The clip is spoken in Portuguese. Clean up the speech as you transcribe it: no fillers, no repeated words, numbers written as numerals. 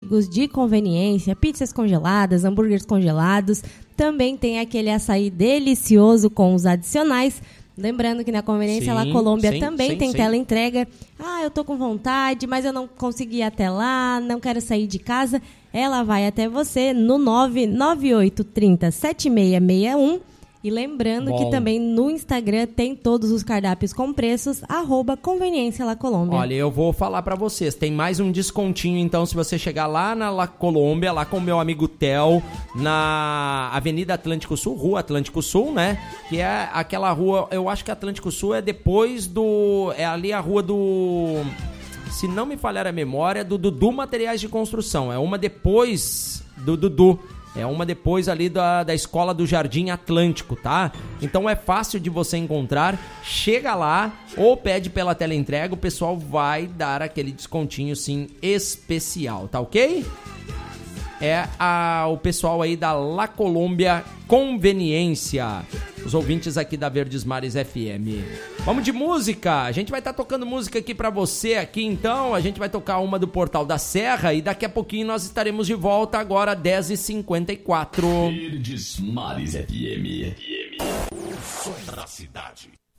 amigos de conveniência, pizzas congeladas, hambúrgueres congelados, também tem aquele açaí delicioso com os adicionais. Lembrando que na Conveniência La Colômbia também tem teleentrega. Eu tô com vontade, mas eu não consegui ir até lá, não quero sair de casa. Ela vai até você no 998307661. E lembrando que também no Instagram tem todos os cardápios com preços, @Conveniência La Colômbia. Olha, eu vou falar pra vocês, tem mais um descontinho, então, se você chegar lá na La Colômbia, lá com o meu amigo Theo, na Avenida Atlântico Sul, Rua Atlântico Sul, né? Que é aquela rua, eu acho que Atlântico Sul é depois do... É ali a rua do... Se não me falhar a memória, do Dudu Materiais de Construção. É uma depois do Dudu. É uma depois ali da Escola do Jardim Atlântico, tá? Então é fácil de você encontrar. Chega lá ou pede pela teleentrega, o pessoal vai dar aquele descontinho, sim, especial, tá ok? É o pessoal aí da La Colômbia Conveniência, os ouvintes aqui da Verdes Mares FM. Vamos de música, a gente vai estar tocando música aqui pra você aqui, então a gente vai tocar uma do Portal da Serra e daqui a pouquinho nós estaremos de volta agora 10h54. Verdes Mares FM. O som da cidade.